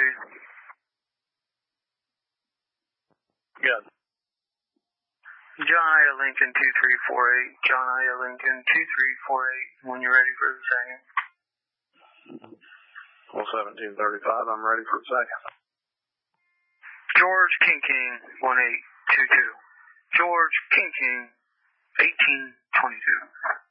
ready. Good. John I. Lincoln 2348. John I. Lincoln 2348. When you're ready for the second. Well, 1735, I'm ready for the second. George King 1822. George King 1822.